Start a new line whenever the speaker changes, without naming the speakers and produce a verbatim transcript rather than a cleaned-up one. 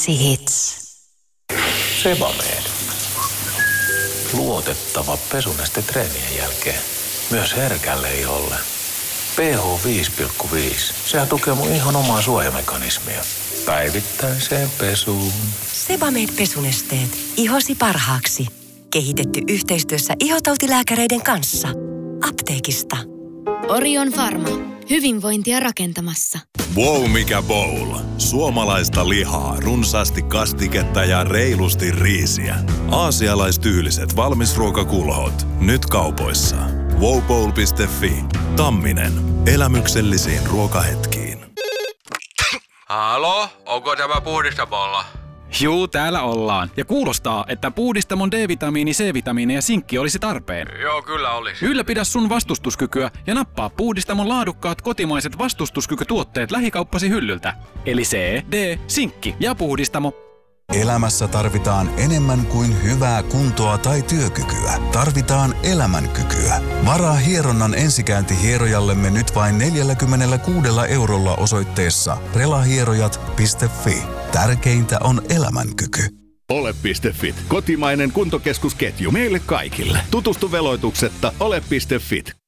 Hits.
Sebamed. Luotettava pesuneste treenien jälkeen. Myös herkälle iholle. pH viisi pilkku viisi. Sehän tukee mun ihon omaa suojamekanismia. Päivittäiseen pesuun.
Sebamed pesunesteet. Ihosi parhaaksi. Kehitetty yhteistyössä ihotautilääkäreiden kanssa. Apteekista.
Orion Pharma. Hyvinvointia rakentamassa.
Wow, mikä bowl. Suomalaista lihaa, runsaasti kastiketta ja reilusti riisiä. Aasialaistyyliset valmisruokakulhot. Nyt kaupoissa. wow bowl piste fi. Tamminen. Elämyksellisiin ruokahetkiin.
Halo, onko tämä Puhdistamolla?
Juu, täällä ollaan. Ja kuulostaa, että Puhdistamon D-vitamiini, C-vitamiini ja sinkki olisi tarpeen.
Joo, kyllä olisi.
Ylläpidä sun vastustuskykyä ja nappaa Puhdistamon laadukkaat kotimaiset vastustuskykytuotteet lähikauppasi hyllyltä. Eli C, D, sinkki ja Puhdistamo.
Elämässä tarvitaan enemmän kuin hyvää kuntoa tai työkykyä. Tarvitaan elämänkykyä. Varaa hieronnan ensikäynti hierojallemme nyt vain neljäkymmentäkuusi eurolla osoitteessa relahierojat piste fi. Tärkeintä on elämänkyky.
Ole piste fit. Kotimainen kuntokeskusketju meille kaikille. Tutustu veloituksetta ole piste fit.